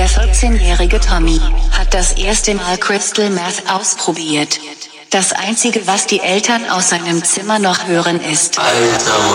Der 14-jährige Tommy hat das erste Mal Crystal Meth ausprobiert. Das Einzige, was die Eltern aus seinem Zimmer noch hören, ist: Alter